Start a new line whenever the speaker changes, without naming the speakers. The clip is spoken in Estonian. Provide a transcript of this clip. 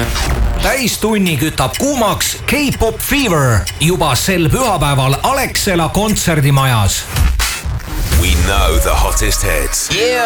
Täistunni kütab kuumaks K-Pop Fever juba sel pühapäeval Alexela kontserdimajas.
We know the hottest hits.
Yeah.